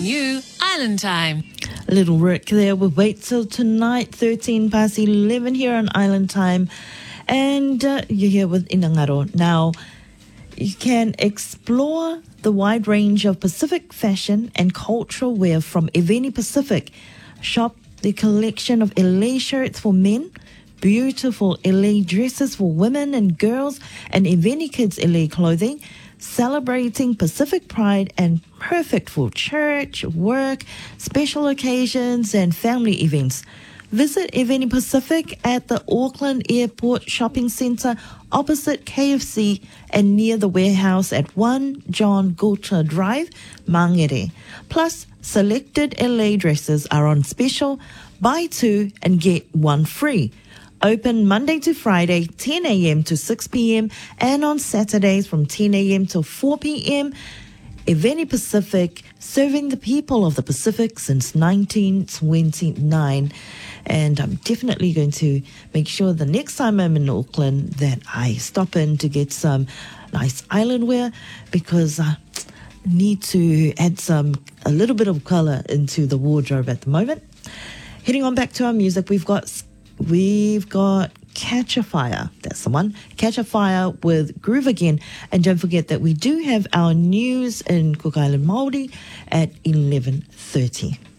new Island Time. Little Rick there with Wait Till Tonight, 13 past 11 here on Island Time. And you're here with Inangaro. Now, you can explore the wide range of Pacific fashion and cultural wear from Eveni Pacific. Shop the collection of LA shirts for men, beautiful LA dresses for women and girls, and Eveni Kids LA clothing, celebrating Pacific pride and perfect for church, work, special occasions, and family events. Visit Eveni Pacific at the Auckland Airport Shopping Centre opposite KFC and near the warehouse at 1 John Gulter Drive, Mangere. Plus, selected LA dresses are on special, buy two and get one free. Open Monday to Friday, 10 a.m. to 6 p.m. and on Saturdays from 10 a.m. till 4 p.m. Eveni Pacific, serving the people of the Pacific since 1929. And I'm definitely going to make sure the next time I'm in Auckland that I stop in to get some nice island wear, because I need to add a little bit of colour into the wardrobe at the moment. Heading on back to our music, we've got Catch a Fire. That's the one. Catch a Fire with Groove Again. And don't forget that we do have our news in Cook Island Māori at 11:30.